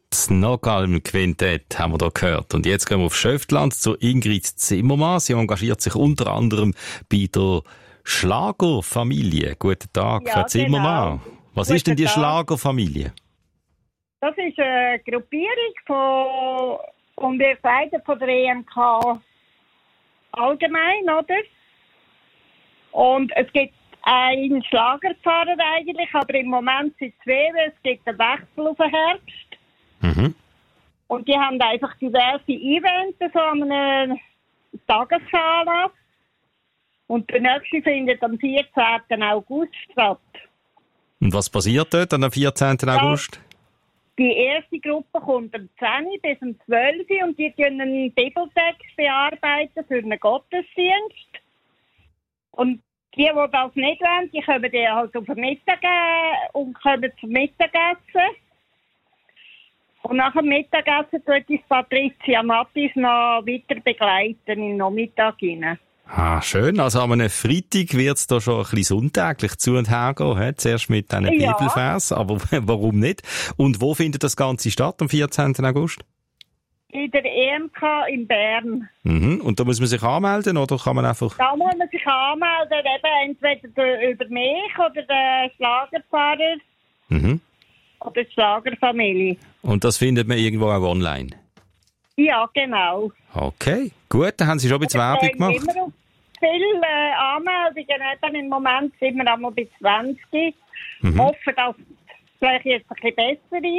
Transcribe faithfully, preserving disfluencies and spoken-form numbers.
Das Nogalm-Quintett haben wir da gehört. Und jetzt gehen wir auf Schöftland zu Ingrid Zimmermann. Sie engagiert sich unter anderem bei der Schlagerfamilie. Guten Tag, Ja, Frau Zimmermann. genau. Was Guten ist denn die Tag. Schlagerfamilie? Das ist eine Gruppierung von, und wir beide von der E M K allgemein, oder? Und es gibt einen Schlagerpfarrer eigentlich, aber im Moment sind es zwei, weil es gibt einen Wechsel auf den Herbst. Mhm. Und die haben einfach diverse Events, so an einem Tagesanlass. Und der nächste findet am vierzehnten August statt. Und was passiert dort am vierzehnten August? Die erste Gruppe kommt am zehn bis um zwölf und die können einen Bibeltext bearbeiten für einen Gottesdienst. Und die, die das nicht wollen, die kommen dann halt auf den Mittag und kommen zum Mittagessen. Und nach dem Mittagessen tut uns Patricia Mattis noch weiter begleiten in den Nachmittag hinein. Ah, schön. Also am einem Freitag wird es da schon ein bisschen sonntäglich zu und her gehen. He? Zuerst mit diesen Ja. Bibelvers, aber warum nicht? Und wo findet das Ganze statt am vierzehnten August? In der E M K in Bern. Mhm. Und da muss man sich anmelden oder kann man einfach... Da muss man sich anmelden, eben entweder über mich oder den Schlagerpfarrer Mhm. oder die Schlagerfamilie. Und das findet man irgendwo auch online? Ja, genau. Okay, gut, dann haben Sie schon ein bisschen Werbung gemacht. Immer auf viele äh, Anmeldungen, eben im Moment sind wir einmal bei zwanzig. Mhm. Hoffen, dass es vielleicht jetzt ein bisschen besser ist.